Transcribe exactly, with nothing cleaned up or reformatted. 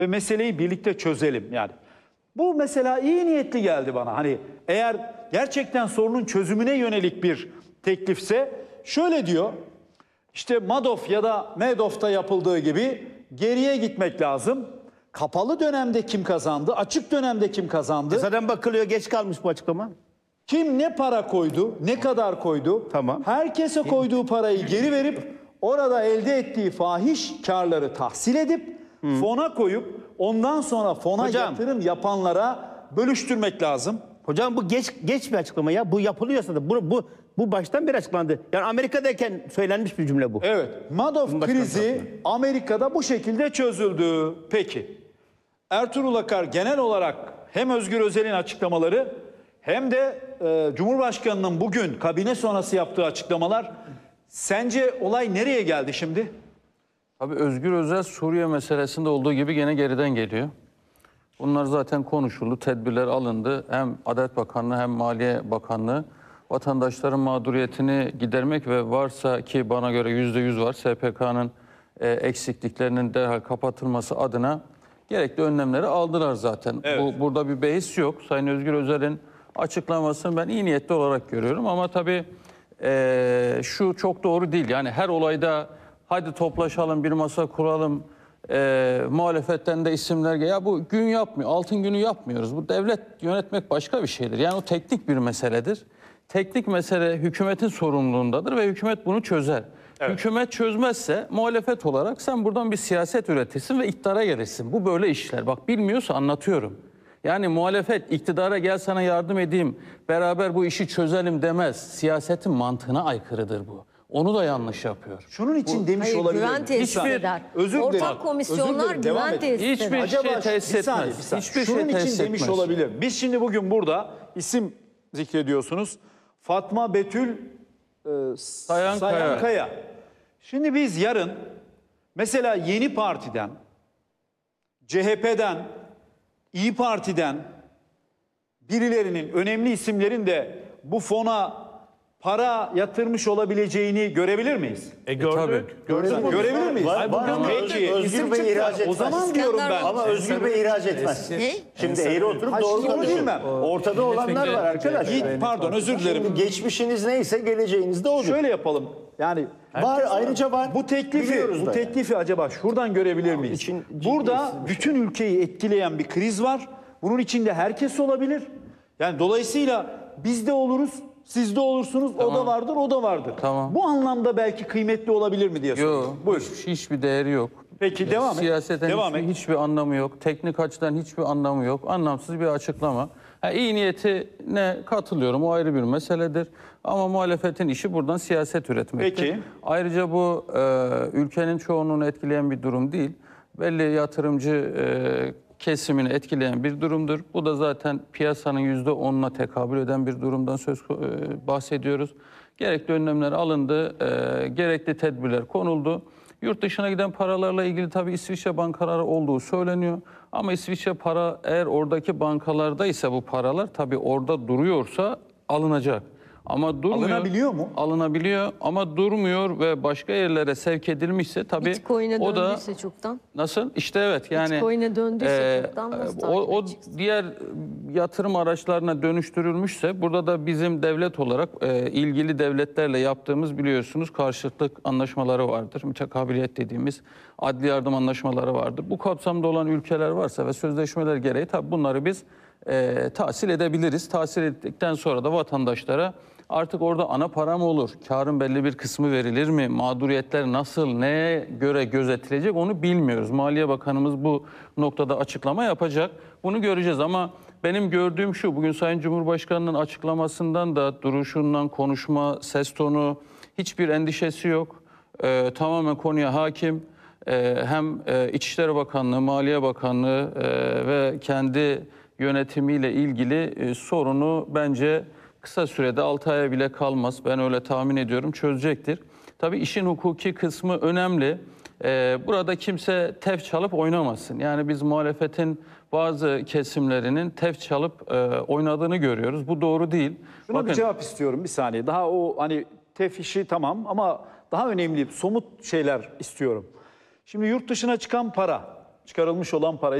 ve meseleyi birlikte çözelim yani. Bu mesela iyi niyetli geldi bana. Hani eğer gerçekten sorunun çözümüne yönelik bir teklifse şöyle diyor. İşte Madoff ya da Madoff'ta yapıldığı gibi geriye gitmek lazım. Kapalı dönemde kim kazandı? Açık dönemde kim kazandı? E zaten bakılıyor, geç kalmış bu açıklama. Kim ne para koydu? Ne kadar koydu? Tamam. Herkese koyduğu parayı geri verip orada elde ettiği fahiş karları tahsil edip Hı. fona koyup ondan sonra fona Hocam, yatırım yapanlara bölüştürmek lazım. Hocam bu geç geç bir açıklama ya. Bu yapılıyorsa da bu bu bu baştan beri açıklandı. Yani Amerika'dayken söylenmiş bir cümle bu. Evet. Madoff krizi Amerika'da bu şekilde çözüldü. Peki. Ertuğrul Akar genel olarak hem Özgür Özel'in açıklamaları hem de e, Cumhurbaşkanı'nın bugün kabine sonrası yaptığı açıklamalar, sence olay nereye geldi şimdi? Tabii Özgür Özel Suriye meselesinde olduğu gibi gene geriden geliyor. Bunlar zaten konuşuldu, tedbirler alındı. Hem Adalet Bakanlığı hem Maliye Bakanlığı vatandaşların mağduriyetini gidermek ve varsa ki bana göre yüzde yüz var S P K'nın e, eksikliklerinin derhal kapatılması adına gerekli önlemleri aldılar zaten. Evet. Bu, burada bir behis yok. Sayın Özgür Özel'in açıklamasını ben iyi niyetli olarak görüyorum ama tabii e, şu çok doğru değil. Yani her olayda hadi toplaşalım, bir masa kuralım, e, muhalefetten de isimler... Ya bu gün yapmıyor, altın günü yapmıyoruz. Bu devlet yönetmek başka bir şeydir. Yani o teknik bir meseledir. Teknik mesele hükümetin sorumluluğundadır ve hükümet bunu çözer. Evet. Hükümet çözmezse muhalefet olarak sen buradan bir siyaset üretirsin ve iktidara gelirsin. Bu böyle işler. Bak bilmiyorsa anlatıyorum. Yani muhalefet iktidara gel sana yardım edeyim, beraber bu işi çözelim demez. Siyasetin mantığına aykırıdır bu. Onu da yanlış yapıyor. Şunun için bu, demiş hayır, olabilir. Güven tesis Hiçbir, eder. özür dilerim. Ortak komisyonlar Özür dilerim, güven tesis eder. Hiçbir Acaba şey tesis bir saniye, etmez. bir saniye. Hiçbir Şunun şey için tesis demiş etmez. olabilir. Biz şimdi bugün burada isim zikrediyorsunuz. Fatma Betül e, Sayan Sayan Kaya. Kaya. Şimdi biz yarın mesela Yeni Parti'den, C H P'den, İyi Parti'den birilerinin, önemli isimlerin de bu fona para yatırmış olabileceğini görebilir miyiz? E gördük. tabii. Gördük. Görebilir miyiz? Var, var ama Peki, Özgür isim Bey çıktı. ihraç O etmez. zaman diyorum ben. Ama Özgür Bey ihraç etmez. Ne? Şimdi eğri oturup Hayır, doğru şimdi onu konuşun. bilmem. Ortada olanlar var arkadaş. Yiğit, pardon özür dilerim. Şimdi geçmişiniz neyse geleceğiniz de odur. Şöyle yapalım. Yani Var, ayrıca var. bu teklifi Biliyoruz bu da teklifi acaba şuradan görebilir miyiz? için ciddi Burada bütün ülkeyi etkileyen bir kriz var. Bunun içinde herkes olabilir. Yani dolayısıyla biz de oluruz, siz de olursunuz, o da vardır, o da vardır. Tamam. Bu anlamda belki kıymetli olabilir mi diye soruyorum. Yok, Buyur. hiç- hiçbir değeri yok. Peki devam et. Siyaseten Devam hiçbir, et. hiçbir anlamı yok. Teknik açıdan hiçbir anlamı yok. Anlamsız bir açıklama. Ha, iyi niyetine katılıyorum. O ayrı bir meseledir. Ama muhalefetin işi buradan siyaset üretmektir. Peki. Ayrıca bu e, ülkenin çoğunluğunu etkileyen bir durum değil. Belli yatırımcı e, kesimini etkileyen bir durumdur. Bu da zaten piyasanın yüzde onuna tekabül eden bir durumdan söz e, bahsediyoruz. Gerekli önlemler alındı, e, gerekli tedbirler konuldu. Yurt dışına giden paralarla ilgili tabii İsviçre bankaları olduğu söyleniyor. Ama İsviçre para eğer oradaki bankalarda ise bu paralar tabii orada duruyorsa alınacak. Ama durmuyor. Alınabiliyor mu? Alınabiliyor ama durmuyor ve başka yerlere sevk edilmişse tabii Bitcoin'e o da döndüyse çoktan. nasıl? İşte evet yani Bitcoin'e döndüyse e, çoktan nasıl o, o takip edeceksin? diğer yatırım araçlarına dönüştürülmüşse burada da bizim devlet olarak e, ilgili devletlerle yaptığımız biliyorsunuz karşılıklı anlaşmaları vardır. Mütekabiliyet dediğimiz adli yardım anlaşmaları vardır. Bu kapsamda olan ülkeler varsa ve sözleşmeler gereği tabii bunları biz e, tahsil edebiliriz. Tahsil ettikten sonra da vatandaşlara artık orada ana para mı olur? Karın belli bir kısmı verilir mi? Mağduriyetler nasıl, neye göre gözetilecek onu bilmiyoruz. Maliye Bakanımız bu noktada açıklama yapacak. Bunu göreceğiz ama benim gördüğüm şu, bugün Sayın Cumhurbaşkanı'nın açıklamasından da duruşundan, konuşma, ses tonu hiçbir endişesi yok. Ee, tamamen konuya hakim. Ee, hem e, İçişleri Bakanlığı, Maliye Bakanlığı e, ve kendi yönetimiyle ilgili e, sorunu bence kısa sürede altı aya bile kalmaz. Ben öyle tahmin ediyorum, çözecektir. Tabii işin hukuki kısmı önemli. Ee, burada kimse tef çalıp oynamasın. Yani biz muhalefetin bazı kesimlerinin tef çalıp e, oynadığını görüyoruz. Bu doğru değil. Şuna Bakın, bir cevap istiyorum bir saniye. Daha o hani tef işi tamam ama daha önemli somut şeyler istiyorum. Şimdi yurt dışına çıkan para çıkarılmış olan para